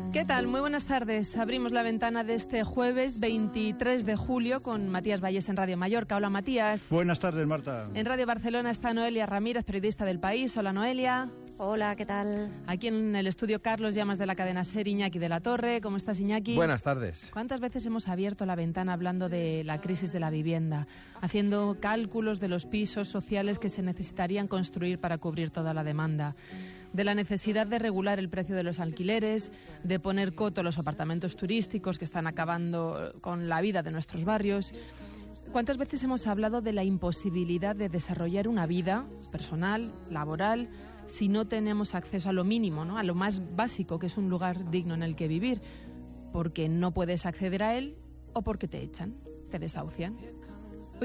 ¿Qué tal? Muy buenas tardes. Abrimos la ventana de este jueves 23 de julio con Matías Valles en Radio Mallorca. Hola, Matías. Buenas tardes, Marta. En Radio Barcelona está Noelia Ramírez, periodista del País. Hola, Noelia. Hola, ¿qué tal? Aquí en el estudio Carlos Llamas de la cadena SER, Iñaki de la Torre. ¿Cómo estás, Iñaki? Buenas tardes. ¿Cuántas veces hemos abierto la ventana hablando de la crisis de la vivienda, haciendo cálculos de los pisos sociales que se necesitarían construir para cubrir toda la demanda? De la necesidad de regular el precio de los alquileres, de poner coto a los apartamentos turísticos que están acabando con la vida de nuestros barrios. ¿Cuántas veces hemos hablado de la imposibilidad de desarrollar una vida personal, laboral, si no tenemos acceso a lo mínimo, ¿no? A lo más básico, que es un lugar digno en el que vivir? Porque no puedes acceder a él o porque te echan, te desahucian. Hoy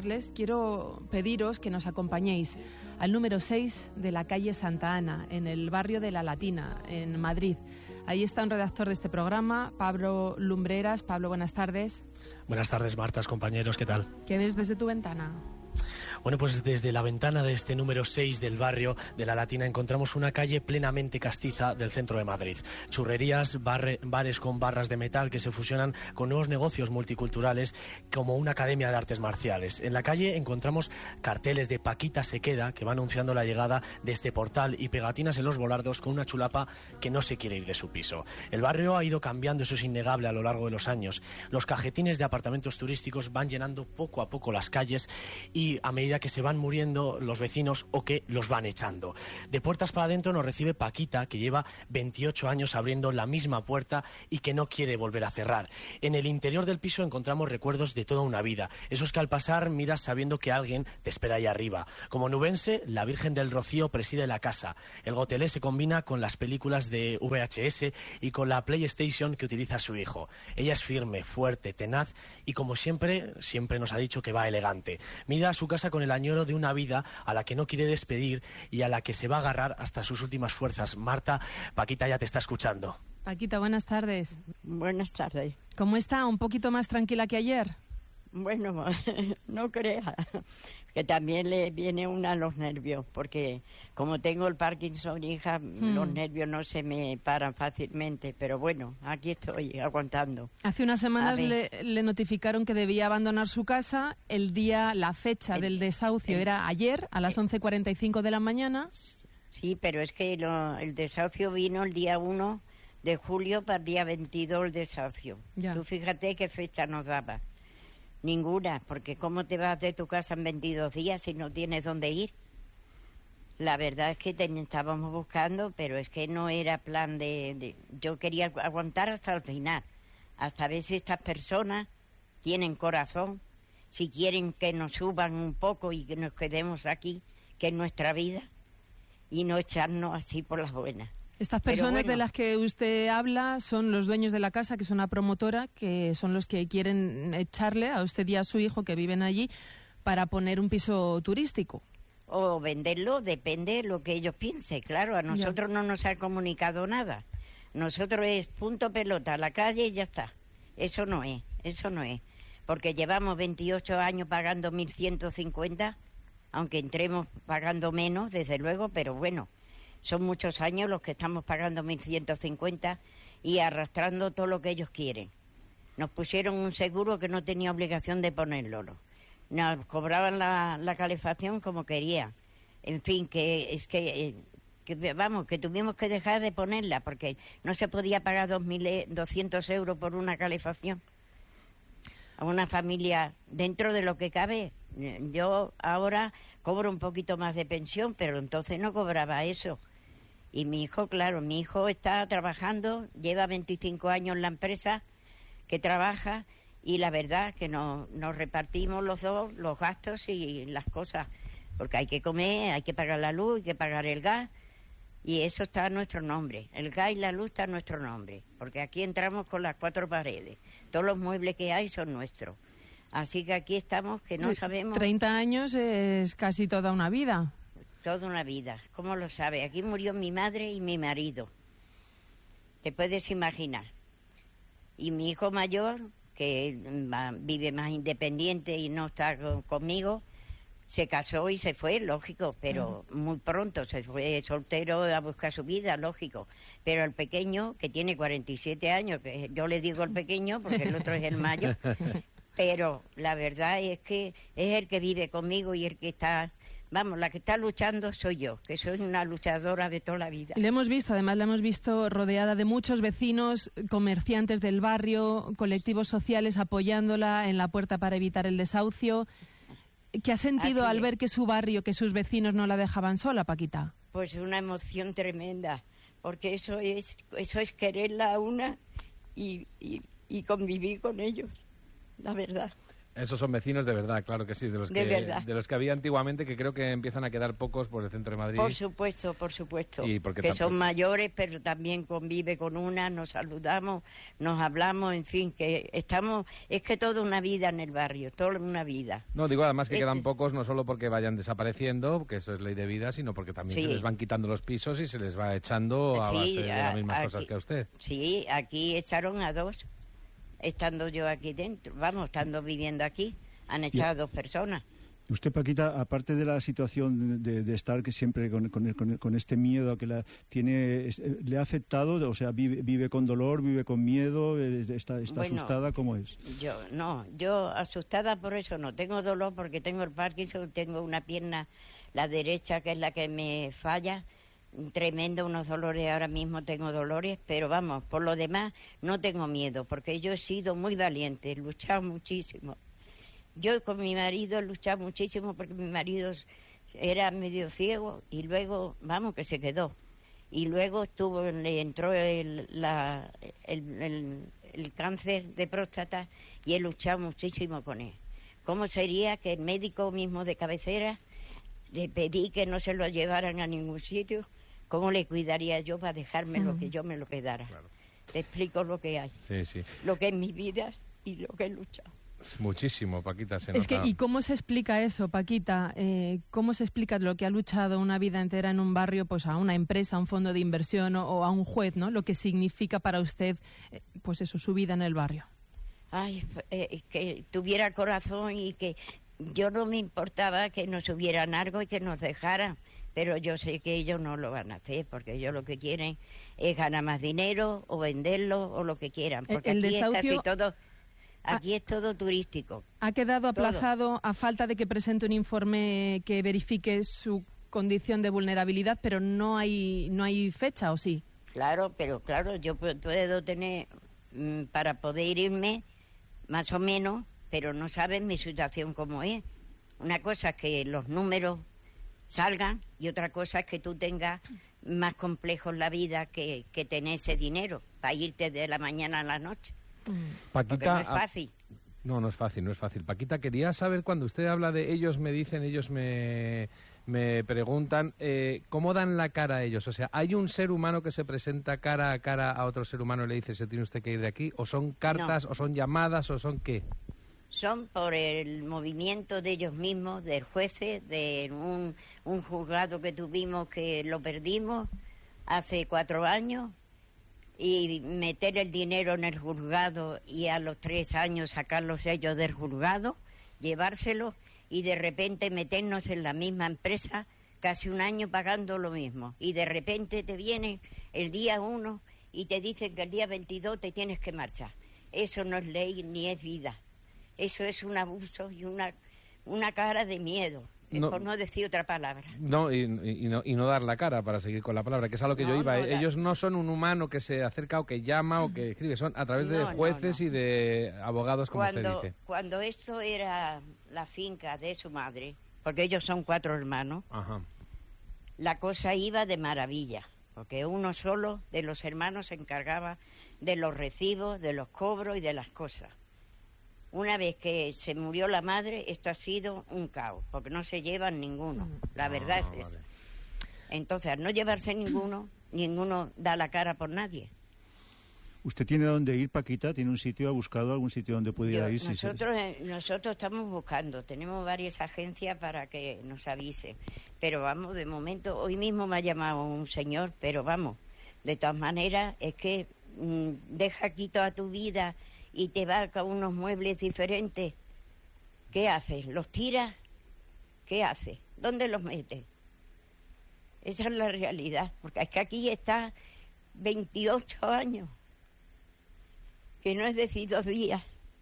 quiero pediros que nos acompañéis al número 6 de la calle Santa Ana, en el barrio de La Latina, en Madrid. Ahí está un redactor de este programa, Pablo Lumbreras. Pablo, buenas tardes. Buenas tardes, Marta, compañeros, ¿qué tal? ¿Qué ves desde tu ventana? Bueno, pues desde la ventana de este número 6 del barrio de La Latina encontramos una calle plenamente castiza del centro de Madrid. Churrerías, bares con barras de metal que se fusionan con nuevos negocios multiculturales como una academia de artes marciales. En la calle encontramos carteles de Paquita se queda que va anunciando la llegada de este portal y pegatinas en los volardos con una chulapa que no se quiere ir de su piso. El barrio ha ido cambiando, eso es innegable, a lo largo de los años. Los cajetines de apartamentos turísticos van llenando poco a poco las calles y a medida que se van muriendo los vecinos o que los van echando. De puertas para adentro nos recibe Paquita, que lleva 28 años abriendo la misma puerta y que no quiere volver a cerrar. En el interior del piso encontramos recuerdos de toda una vida, esos que al pasar miras sabiendo que alguien te espera ahí arriba. Como nubense, la Virgen del Rocío preside la casa. El gotelé se combina con las películas de VHS y con la PlayStation que utiliza su hijo. Ella es firme, fuerte, tenaz y como siempre nos ha dicho que va elegante. Mira a su casa con el añoro de una vida a la que no quiere despedir y a la que se va a agarrar hasta sus últimas fuerzas. Marta, Paquita ya te está escuchando. Paquita, buenas tardes. Buenas tardes. ¿Cómo está? ¿Un poquito más tranquila que ayer? Bueno, no crea, que también le viene una a los nervios, porque como tengo el Parkinson, hija, los nervios no se me paran fácilmente, pero bueno, aquí estoy aguantando. Hace unas semanas le notificaron que debía abandonar su casa. La fecha del desahucio era ayer, a las 11:45 de la mañana. Sí, pero es que el desahucio vino el día 1 de julio para el día 22 el desahucio. Ya. Tú fíjate qué fecha nos daba. Ninguna, porque ¿cómo te vas de tu casa en 22 días si no tienes dónde ir? La verdad es que estábamos buscando, pero es que no era plan yo quería aguantar hasta el final, hasta ver si estas personas tienen corazón, si quieren que nos suban un poco y que nos quedemos aquí, que es nuestra vida, y no echarnos así por las buenas. Estas personas de las que usted habla son los dueños de la casa, que es una promotora, que son los que quieren echarle a usted y a su hijo que viven allí para poner un piso turístico. O venderlo, depende de lo que ellos piensen. Claro, a nosotros no nos ha comunicado nada. Nosotros es punto pelota, a la calle y ya está. Eso no es. Porque llevamos 28 años pagando 1.150, aunque entremos pagando menos, desde luego, pero bueno. Son muchos años los que estamos pagando 1.150 y arrastrando todo lo que ellos quieren. Nos pusieron un seguro que no tenía obligación de ponerlo. Nos cobraban la calefacción como querían. En fin, que tuvimos que dejar de ponerla porque no se podía pagar 2.200 euros por una calefacción a una familia dentro de lo que cabe. Yo ahora cobro un poquito más de pensión, pero entonces no cobraba eso. Y mi hijo está trabajando, lleva 25 años en la empresa que trabaja y la verdad que nos repartimos los dos los gastos y las cosas, porque hay que comer, hay que pagar la luz, hay que pagar el gas y eso está a nuestro nombre. El gas y la luz está a nuestro nombre, porque aquí entramos con las 4 paredes. Todos los muebles que hay son nuestros. Así que aquí estamos que no sabemos... 30 años es casi toda una vida. Toda una vida, ¿cómo lo sabe? Aquí murió mi madre y mi marido. Te puedes imaginar. Y mi hijo mayor, que vive más independiente y no está conmigo, Se casó y se fue, lógico, pero muy pronto se fue soltero a buscar su vida, lógico. Pero el pequeño, que tiene 47 años, que yo le digo el pequeño porque el otro es el mayor, pero la verdad es que es el que vive conmigo y el que está... Vamos, la que está luchando soy yo, que soy una luchadora de toda la vida. Y le hemos visto, además la hemos visto rodeada de muchos vecinos, comerciantes del barrio, colectivos sociales apoyándola en la puerta para evitar el desahucio. ¿Qué ha sentido al ver que su barrio, que sus vecinos no la dejaban sola, Paquita? Pues una emoción tremenda, porque eso es quererla a una y convivir con ellos, la verdad. Esos son vecinos de verdad, claro que sí, de los que había antiguamente, que creo que empiezan a quedar pocos por el centro de Madrid. Por supuesto. Y porque que son mayores, pero también convive con una, nos saludamos, nos hablamos, en fin, que estamos... Es que toda una vida en el barrio, toda una vida. No, digo además que quedan pocos, no solo porque vayan desapareciendo, que eso es ley de vida, sino porque también se les van quitando los pisos y se les va echando a base de las mismas cosas que a usted. Sí, aquí echaron a 2. Estando yo aquí dentro, estando viviendo aquí, han echado a 2 personas. Usted, Paquita, aparte de la situación de estar que siempre con este miedo que ¿le ha afectado? O sea, ¿vive con dolor, vive con miedo, está asustada? ¿Cómo es? Yo asustada por eso no. Tengo dolor porque tengo el Parkinson, tengo una pierna, la derecha, que es la que me falla, tremendo, unos dolores, ahora mismo tengo dolores, pero vamos, por lo demás no tengo miedo, porque yo he sido muy valiente, he luchado muchísimo. Yo con mi marido he luchado muchísimo porque mi marido era medio ciego y luego, que se quedó. Y luego le entró el cáncer de próstata y he luchado muchísimo con él. ¿Cómo sería que el médico mismo de cabecera le pedí que no se lo llevaran a ningún sitio? ¿Cómo le cuidaría yo para dejarme lo que yo me lo quedara? Claro. Te explico lo que hay. Sí. Lo que es mi vida y lo que he luchado. Muchísimo, Paquita, se nota. Es que, ¿y cómo se explica eso, Paquita? ¿Cómo se explica lo que ha luchado una vida entera en un barrio, pues a una empresa, a un fondo de inversión o a un juez, ¿no? Lo que significa para usted, pues eso, su vida en el barrio. Ay, que tuviera corazón y que yo no me importaba que nos subieran algo y que nos dejaran, pero yo sé que ellos no lo van a hacer, porque ellos lo que quieren es ganar más dinero o venderlo o lo que quieran, porque el aquí desahucio... es casi todo... Aquí es todo turístico. Ha quedado aplazado a falta de que presente un informe que verifique su condición de vulnerabilidad, pero no hay fecha, ¿o sí? Claro, pero claro, yo puedo tener para poder irme, más o menos, pero no saben mi situación cómo es. Una cosa es que los números salgan y otra cosa es que tú tengas más complejo en la vida que tener ese dinero para irte de la mañana a la noche. Paquita, porque no es fácil. No es fácil. Paquita, quería saber, cuando usted habla de ellos me dicen, ellos me preguntan, ¿cómo dan la cara a ellos? O sea, ¿hay un ser humano que se presenta cara a cara a otro ser humano y le dice, se tiene usted que ir de aquí? ¿O son cartas, o son llamadas, o son qué? Son por el movimiento de ellos mismos, del juez, de un juzgado que tuvimos que lo perdimos hace 4 años, y meter el dinero en el juzgado y a los 3 años sacar los sellos del juzgado, llevárselo y de repente meternos en la misma empresa casi un año pagando lo mismo. Y de repente te vienen el día 1 y te dicen que el día 22 te tienes que marchar. Eso no es ley ni es vida. Eso es un abuso y una cara de miedo. No, por no decir otra palabra. No, y no dar la cara, para seguir con la palabra, que es a lo que yo iba. Ellos no son un humano que se acerca o que llama o que escribe, son a través de jueces y de abogados, como usted dice. Cuando esto era la finca de su madre, porque ellos son 4 hermanos, ajá, la cosa iba de maravilla, porque uno solo de los hermanos se encargaba de los recibos, de los cobros y de las cosas. Una vez que se murió la madre, esto ha sido un caos, porque no se llevan ninguno. La verdad es esa. Entonces, al no llevarse ninguno da la cara por nadie. ¿Usted tiene dónde ir, Paquita? ¿Tiene un sitio? ¿Ha buscado algún sitio donde pudiera ir? Nosotros estamos buscando. Tenemos varias agencias para que nos avisen. Pero vamos, de momento, hoy mismo me ha llamado un señor, pero vamos, de todas maneras, es que deja aquí toda tu vida y te vas con unos muebles diferentes. ¿Qué haces? ¿Los tiras? ¿qué hace? ¿Dónde los mete? Esa es la realidad, porque es que aquí está 28 años, que no es decir 2 días.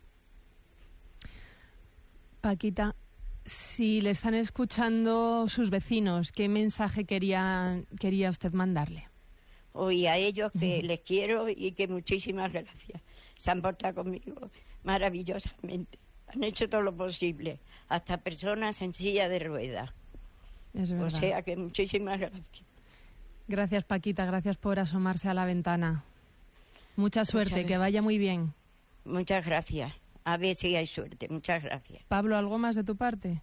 Paquita, si le están escuchando sus vecinos, ¿qué mensaje quería usted mandarle? Hoy a ellos que les quiero y que muchísimas gracias. Se han portado conmigo maravillosamente. Han hecho todo lo posible, hasta personas en silla de ruedas. Es verdad. O sea que muchísimas gracias. Gracias, Paquita, gracias por asomarse a la ventana. Mucha suerte, que vaya muy bien. Muchas gracias. A ver si hay suerte. Muchas gracias. Pablo, ¿algo más de tu parte?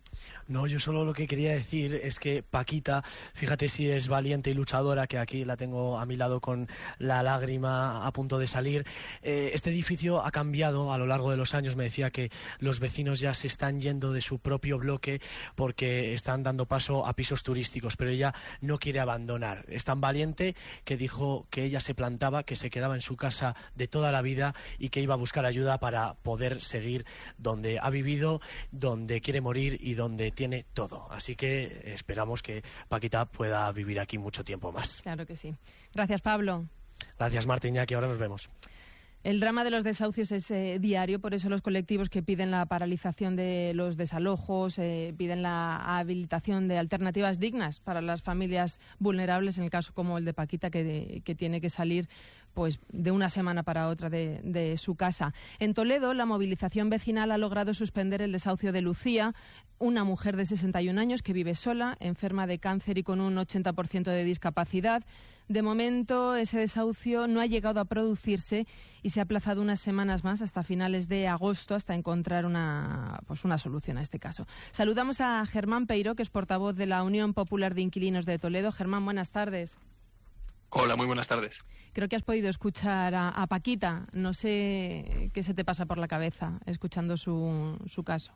No, yo solo lo que quería decir es que Paquita, fíjate si es valiente y luchadora, que aquí la tengo a mi lado con la lágrima a punto de salir. Este edificio ha cambiado a lo largo de los años. Me decía que los vecinos ya se están yendo de su propio bloque porque están dando paso a pisos turísticos, pero ella no quiere abandonar. Es tan valiente que dijo que ella se plantaba, que se quedaba en su casa de toda la vida y que iba a buscar ayuda para poder seguir donde ha vivido, donde quiere morir y donde tiene todo. Así que esperamos que Paquita pueda vivir aquí mucho tiempo más. Claro que sí. Gracias, Pablo. Gracias, Marta, Iñaki. Ahora nos vemos. El drama de los desahucios es diario, por eso los colectivos que piden la paralización de los desalojos, piden la habilitación de alternativas dignas para las familias vulnerables, en el caso como el de Paquita, que tiene que salir pues de una semana para otra de su casa. En Toledo, la movilización vecinal ha logrado suspender el desahucio de Lucía, una mujer de 61 años que vive sola, enferma de cáncer y con un 80% de discapacidad. De momento, ese desahucio no ha llegado a producirse y se ha aplazado unas semanas más hasta finales de agosto hasta encontrar una solución a este caso. Saludamos a Germán Peiro, que es portavoz de la Unión Popular de Inquilinos de Toledo. Germán, buenas tardes. Hola, muy buenas tardes. Creo que has podido escuchar a Paquita. No sé qué se te pasa por la cabeza escuchando su caso.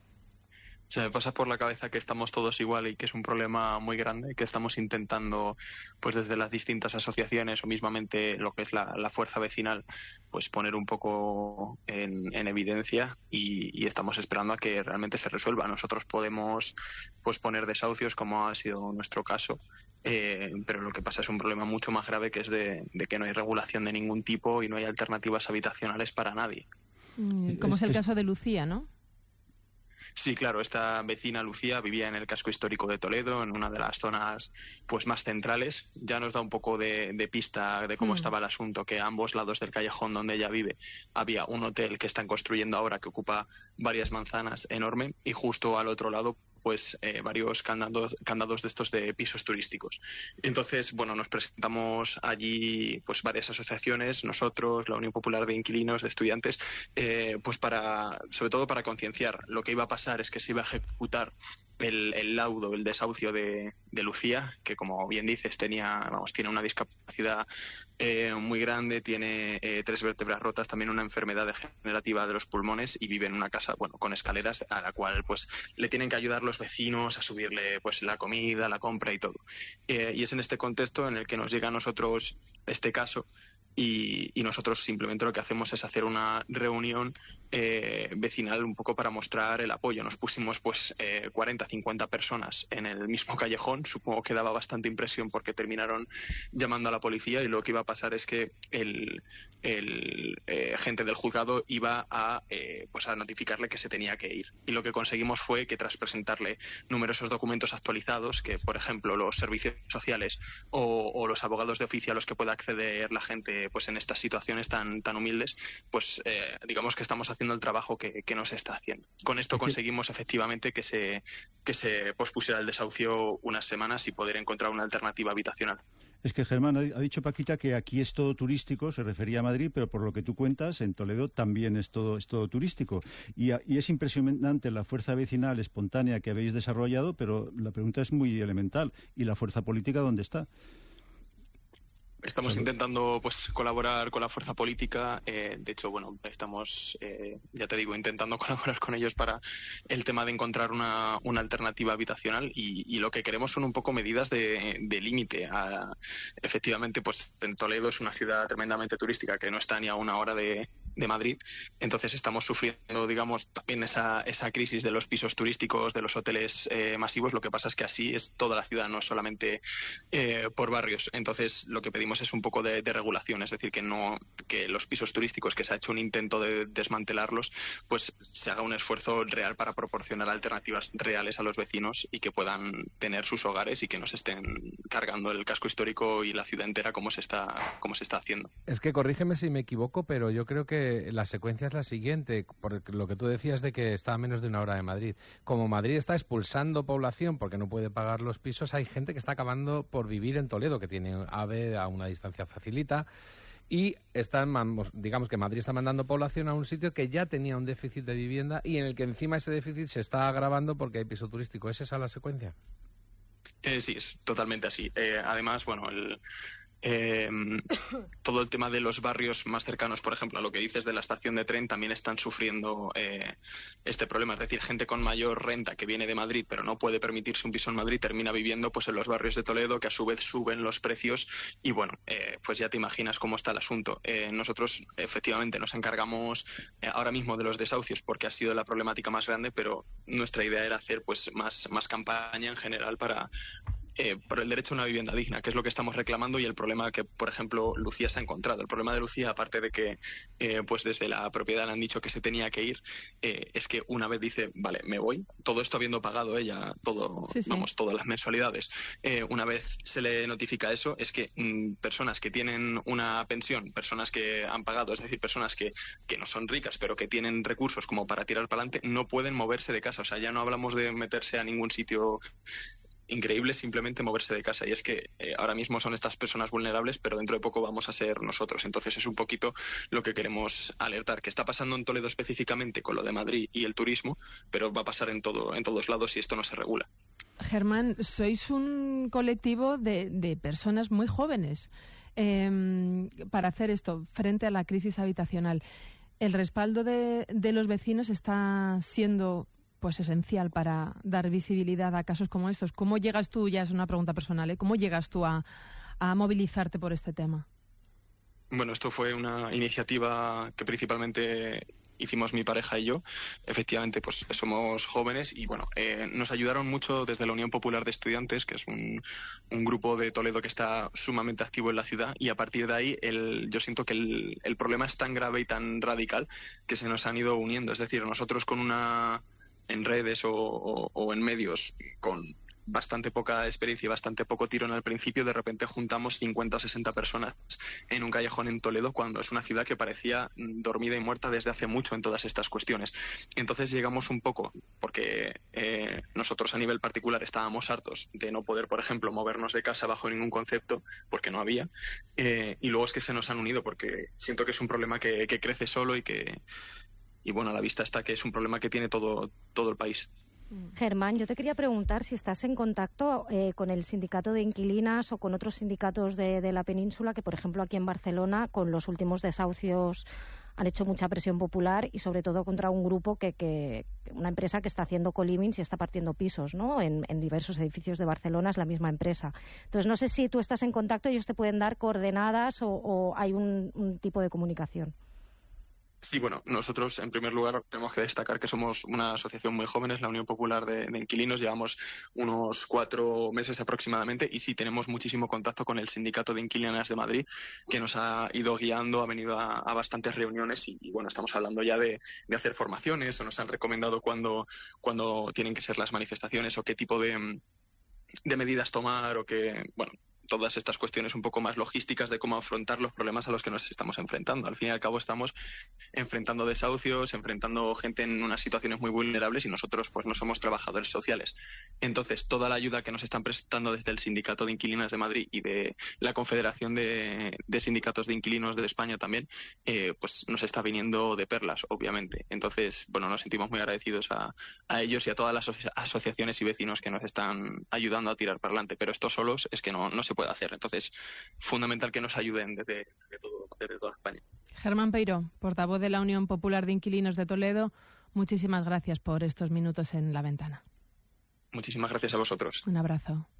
Se me pasa por la cabeza que estamos todos igual y que es un problema muy grande, que estamos intentando, pues desde las distintas asociaciones o mismamente lo que es la fuerza vecinal, pues poner un poco en evidencia y estamos esperando a que realmente se resuelva. Nosotros podemos pues poner desahucios, como ha sido nuestro caso, pero lo que pasa es un problema mucho más grave, que es de que no hay regulación de ningún tipo y no hay alternativas habitacionales para nadie. Como es el caso de Lucía, ¿no? Sí, claro, esta vecina Lucía vivía en el casco histórico de Toledo, en una de las zonas pues más centrales. Ya nos da un poco de pista de cómo estaba el asunto, que a ambos lados del callejón donde ella vive había un hotel que están construyendo ahora que ocupa varias manzanas, enorme, y justo al otro lado pues varios candados de estos de pisos turísticos. Entonces, bueno, nos presentamos allí pues varias asociaciones, nosotros, la Unión Popular de Inquilinos, de Estudiantes, pues sobre todo para concienciar. Lo que iba a pasar es que se iba a ejecutar el laudo, el desahucio de Lucía, que como bien dices tiene una discapacidad muy grande, tiene 3 vértebras rotas, también una enfermedad degenerativa de los pulmones y vive en una casa, bueno, con escaleras a la cual pues le tienen que ayudar los vecinos a subirle pues la comida, la compra y todo. Y es en este contexto en el que nos llega a nosotros este caso. Y nosotros simplemente lo que hacemos es hacer una reunión vecinal un poco para mostrar el apoyo. Nos pusimos 40, 50 personas en el mismo callejón. Supongo que daba bastante impresión porque terminaron llamando a la policía y lo que iba a pasar es que el gente del juzgado iba a notificarle que se tenía que ir. Y lo que conseguimos fue que tras presentarle numerosos documentos actualizados, que por ejemplo los servicios sociales o los abogados de oficio a los que pueda acceder la gente pues en estas situaciones tan humildes, pues digamos que estamos haciendo el trabajo que no se está haciendo. Con esto conseguimos efectivamente que se pospusiera el desahucio unas semanas y poder encontrar una alternativa habitacional. Es que Germán ha dicho Paquita que aquí es todo turístico, se refería a Madrid, pero por lo que tú cuentas, en Toledo también es todo turístico. Y es impresionante la fuerza vecinal espontánea que habéis desarrollado, pero la pregunta es muy elemental. ¿Y la fuerza política dónde está? Estamos intentando colaborar con la fuerza política. De hecho, estamos, ya te digo, intentando colaborar con ellos para el tema de encontrar una alternativa habitacional y lo que queremos son un poco medidas de límite. Efectivamente, pues en Toledo es una ciudad tremendamente turística que no está ni a una hora de Madrid. Entonces estamos sufriendo, digamos, también esa crisis de los pisos turísticos, de los hoteles masivos. Lo que pasa es que así es toda la ciudad, no solamente por barrios. Entonces lo que pedimos es un poco de regulación, es decir, que los pisos turísticos, que se ha hecho un intento de desmantelarlos, pues se haga un esfuerzo real para proporcionar alternativas reales a los vecinos y que puedan tener sus hogares y que no se estén cargando el casco histórico y la ciudad entera como se está haciendo. Es que corrígeme si me equivoco, pero yo creo que la secuencia es la siguiente, por lo que tú decías de que está a menos de una hora de Madrid. Como Madrid está expulsando población porque no puede pagar los pisos, hay gente que está acabando por vivir en Toledo, que tiene AVE a una distancia facilita, y digamos que Madrid está mandando población a un sitio que ya tenía un déficit de vivienda y en el que encima ese déficit se está agravando porque hay piso turístico. ¿Es esa la secuencia? Sí, es totalmente así. Además, bueno, todo el tema de los barrios más cercanos, por ejemplo, a lo que dices de la estación de tren, también están sufriendo este problema. Es decir, gente con mayor renta que viene de Madrid pero no puede permitirse un piso en Madrid termina viviendo pues en los barrios de Toledo, que a su vez suben los precios y bueno, pues ya te imaginas cómo está el asunto. Nosotros efectivamente nos encargamos ahora mismo de los desahucios porque ha sido la problemática más grande, pero nuestra idea era hacer pues más campaña en general por el derecho a una vivienda digna, que es lo que estamos reclamando y el problema que, por ejemplo, Lucía se ha encontrado. El problema de Lucía, aparte de que pues desde la propiedad le han dicho que se tenía que ir, es que una vez dice, vale, me voy, todo esto habiendo pagado ella todas las mensualidades, una vez se le notifica eso, es que personas que tienen una pensión, personas que han pagado, es decir, personas que no son ricas, pero que tienen recursos como para tirar para adelante, no pueden moverse de casa. O sea, ya no hablamos de meterse a ningún sitio increíble, simplemente moverse de casa, y es que ahora mismo son estas personas vulnerables, pero dentro de poco vamos a ser nosotros. Entonces es un poquito lo que queremos alertar, que está pasando en Toledo específicamente con lo de Madrid y el turismo, pero va a pasar en todos lados si esto no se regula. Germán, sois un colectivo de personas muy jóvenes para hacer esto frente a la crisis habitacional. El respaldo de los vecinos está siendo pues esencial para dar visibilidad a casos como estos. ¿Cómo llegas tú, ya es una pregunta personal, ¿cómo llegas tú a movilizarte por este tema? Bueno, esto fue una iniciativa que principalmente hicimos mi pareja y yo. Efectivamente, pues somos jóvenes y bueno, nos ayudaron mucho desde la Unión Popular de Estudiantes, que es un grupo de Toledo que está sumamente activo en la ciudad, y a partir de ahí yo siento que el problema es tan grave y tan radical que se nos han ido uniendo. Es decir, nosotros en redes o en medios con bastante poca experiencia y bastante poco tirón al principio, de repente juntamos 50 o 60 personas en un callejón en Toledo, cuando es una ciudad que parecía dormida y muerta desde hace mucho en todas estas cuestiones. Entonces llegamos un poco, porque nosotros a nivel particular estábamos hartos de no poder, por ejemplo, movernos de casa bajo ningún concepto, porque no había, y luego es que se nos han unido, porque siento que es un problema que crece solo y bueno, a la vista está que es un problema que tiene todo el país. Germán, yo te quería preguntar si estás en contacto con el sindicato de inquilinas o con otros sindicatos de la península, que por ejemplo aquí en Barcelona con los últimos desahucios han hecho mucha presión popular y sobre todo contra un grupo una empresa que está haciendo co-livings y está partiendo pisos, ¿no? En diversos edificios de Barcelona es la misma empresa. Entonces no sé si tú estás en contacto, ellos te pueden dar coordenadas o hay un tipo de comunicación. Sí, bueno, nosotros en primer lugar tenemos que destacar que somos una asociación muy joven, es la Unión Popular de Inquilinos, llevamos unos 4 meses aproximadamente y sí tenemos muchísimo contacto con el Sindicato de Inquilinas de Madrid, que nos ha ido guiando, ha venido a bastantes reuniones y bueno, estamos hablando ya de hacer formaciones, o nos han recomendado cuándo tienen que ser las manifestaciones o qué tipo de medidas tomar, o bueno, todas estas cuestiones un poco más logísticas de cómo afrontar los problemas a los que nos estamos enfrentando. Al fin y al cabo estamos enfrentando desahucios, enfrentando gente en unas situaciones muy vulnerables y nosotros pues no somos trabajadores sociales. Entonces, toda la ayuda que nos están prestando desde el Sindicato de Inquilinas de Madrid y de la Confederación de Sindicatos de Inquilinos de España también, pues nos está viniendo de perlas, obviamente. Entonces, bueno, nos sentimos muy agradecidos a ellos y a todas las asociaciones y vecinos que nos están ayudando a tirar para adelante. Pero esto solos es que no se puede hacer. Entonces, fundamental que nos ayuden desde toda España. Germán Peiró, portavoz de la Unión Popular de Inquilinos de Toledo, muchísimas gracias por estos minutos en La Ventana. Muchísimas gracias a vosotros. Un abrazo.